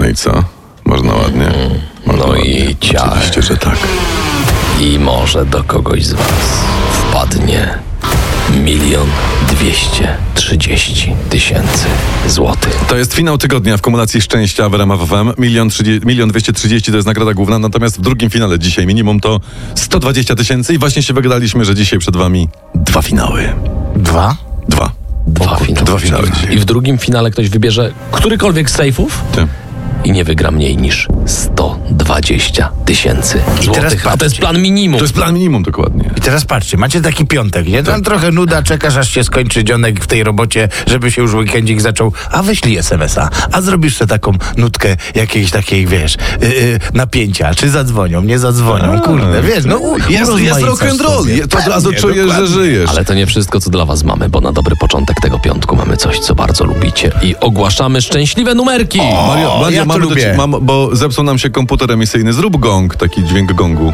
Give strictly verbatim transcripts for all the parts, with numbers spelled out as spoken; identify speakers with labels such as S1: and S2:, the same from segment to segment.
S1: i co? Można ładnie? Można
S2: No
S1: ładnie.
S2: i ciach.
S1: Oczywiście, że tak.
S2: I może do kogoś z was wpadnie milion dwieście trzydzieści tysięcy złotych.
S1: To jest finał tygodnia w kumulacji szczęścia w R M F F M. Milion dwieście trzydzieści to jest nagroda główna, natomiast w drugim finale dzisiaj minimum to sto dwadzieścia tysięcy i właśnie się wygadaliśmy, że dzisiaj przed wami dwa finały.
S3: Dwa?
S1: Dwa.
S2: Dwa finały.
S1: Dwa finały dzisiaj.
S2: I w drugim finale ktoś wybierze którykolwiek z sejfów
S1: Ty.
S2: i nie wygra mniej niż sto dwadzieścia tysięcy
S3: teraz
S2: złotych. A to jest
S3: patrzcie.
S2: plan minimum.
S1: To jest plan minimum dokładnie.
S3: I teraz patrzcie, macie taki piątek, nie? Tam trochę nuda, czekasz aż się skończy dzionek w tej robocie, żeby się już weekendzik zaczął, a wyślij es em es a, a zrobisz sobie taką nutkę jakiejś takiej, wiesz, yy, yy, napięcia, czy zadzwonią, nie zadzwonią,
S1: A,
S3: kurde, wiesz, no u-
S1: Jest, jest
S3: urozmaicasz
S1: rock and roll,
S3: sobie.
S1: Je- to od razu
S3: Pewnie,
S1: czujesz, że
S3: dokładnie.
S1: żyjesz.
S2: Ale to nie wszystko, co dla was mamy, bo na dobry początek tego piątku mamy coś, co bardzo lubicie. I ogłaszamy szczęśliwe numerki.
S1: Mario, Mario
S3: ja to
S1: mamy do
S3: lubię.
S1: ci- mam, bo zepsuł nam się komputer emisyjny. Zrób gong, taki dźwięk gongu.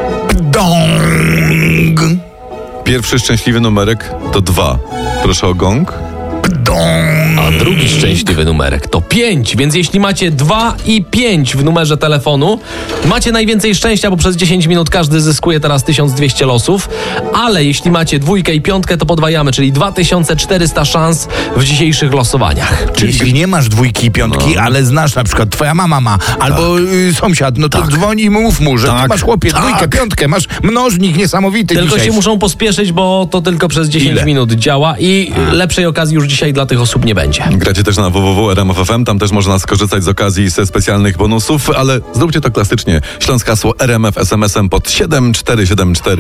S3: Dong,
S1: Pierwszy szczęśliwy numerek to dwa. Proszę o gong.
S3: dong.
S2: A drugi szczęśliwy numerek to pięć, więc jeśli macie dwa i pięć w numerze telefonu, macie najwięcej szczęścia, bo przez dziesięć minut każdy zyskuje teraz tysiąc dwieście losów, ale jeśli macie dwójkę i piątkę, to podwajamy, czyli dwa tysiące czterysta szans w dzisiejszych losowaniach.
S3: Jeśli nie masz dwójki i piątki,
S1: No.
S3: ale znasz na przykład twoja mama ma, albo y, sąsiad, no to dzwoni i mów mu, że
S1: Tak.
S3: ty masz chłopie
S1: Tak.
S3: dwójkę, piątkę, masz mnożnik niesamowity
S2: Tylko
S3: dzisiaj.
S2: się muszą pospieszyć, bo to tylko przez dziesięć
S3: Ile?
S2: minut działa i lepszej okazji już dzisiaj dla tych osób nie będzie.
S1: Gracie też na w w w kropka r m f f m, tam też można skorzystać z okazji ze specjalnych bonusów, ale zróbcie to klasycznie. Śląsk hasło R M F es em esem pod siedem cztery siedem cztery.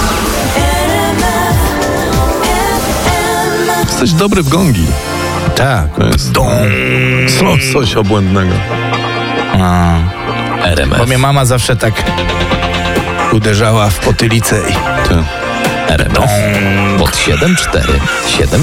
S1: Jesteś dobry w gongi.
S3: Tak.
S1: To jest
S3: Dong.
S1: co, coś obłędnego.
S3: A,
S2: R M F.
S3: bo mnie mama zawsze tak uderzała w potylicę i...
S1: Ty.
S2: R M F pod siedem cztery siedem